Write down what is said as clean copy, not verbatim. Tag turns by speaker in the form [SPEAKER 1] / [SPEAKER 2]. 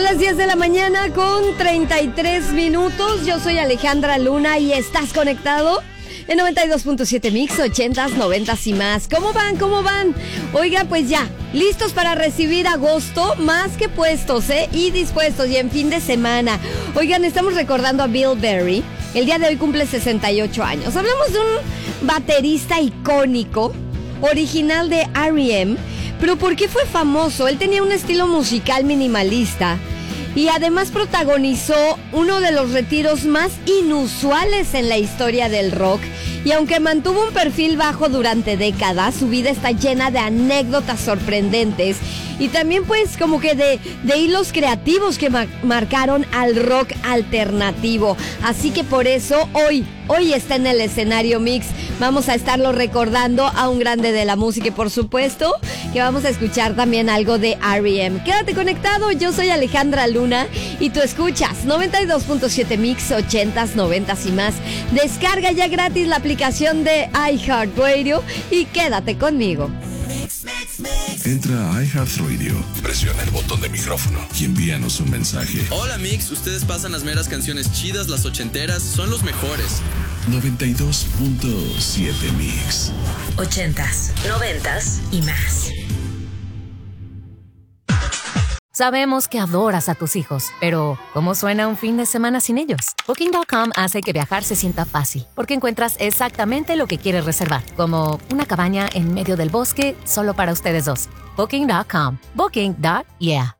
[SPEAKER 1] las 10 de la mañana con 33 minutos. Yo soy Alejandra Luna y estás conectado en 92.7 Mix, 80s, 90s y más. ¿Cómo van? ¿Cómo van? Oiga, pues ya, listos para recibir agosto, más que puestos, y dispuestos, y en fin de semana. Oigan, estamos recordando a Bill Berry. El día de hoy cumple 68 años. Hablamos de un baterista icónico, original de R.E.M., pero ¿por qué fue famoso? Él tenía un estilo musical minimalista y además protagonizó uno de los retiros más inusuales en la historia del rock. Y aunque mantuvo un perfil bajo durante décadas, su vida está llena de anécdotas sorprendentes y también pues como que de hilos creativos que marcaron al rock alternativo. Así que por eso hoy está en el escenario Mix. Vamos a estarlo recordando a un grande de la música y por supuesto que vamos a escuchar también algo de R.E.M. Quédate conectado, yo soy Alejandra Luna y tú escuchas 92.7 Mix, 80s, 90s y más. Descarga ya gratis la aplicación de iHeartRadio y quédate conmigo.
[SPEAKER 2] Entra a iHeartRadio, presiona el botón de micrófono y envíanos un mensaje.
[SPEAKER 3] Hola Mix, ustedes pasan las meras canciones chidas, las ochenteras, son los mejores.
[SPEAKER 2] 92.7 Mix,
[SPEAKER 4] 80s, 90s y más.
[SPEAKER 5] Sabemos que adoras a tus hijos, pero ¿cómo suena un fin de semana sin ellos? Booking.com hace que viajar se sienta fácil, porque encuentras exactamente lo que quieres reservar, como una cabaña en medio del bosque solo para ustedes dos. Booking.com. Booking.yeah.